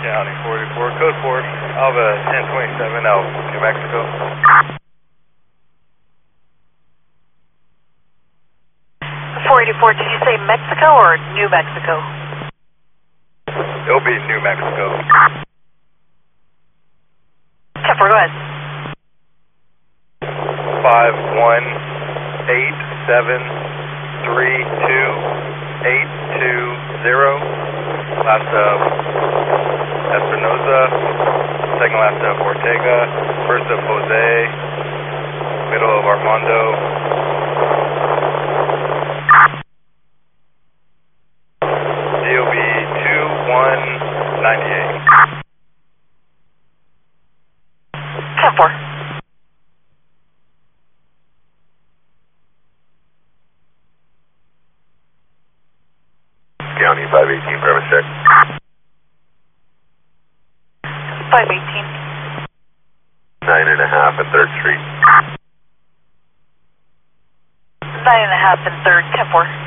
County 44, code 4, Alva 1027 out New Mexico. 484, did you say Mexico or New Mexico? It'll be New Mexico. 10-4, go ahead. 518732820. Last Espinosa, second last of Ortega, first of Jose, middle of Armando. DOB 2198. 10-4. County 518, premise check. 518. 9.5 and 3rd Street. 9.5 and 3rd, 10-4.